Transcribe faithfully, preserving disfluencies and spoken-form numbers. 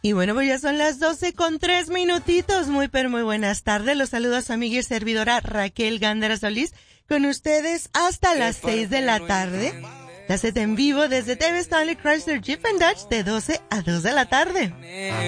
Y bueno, pues ya son las doce con tres minutitos. Muy, pero muy buenas tardes. Los saludos a su amiga y servidora Raquel Gándara Solís con ustedes hasta las seis de la tarde. La set en vivo desde T V Stanley Chrysler Jeep and Dodge de doce a dos de la tarde.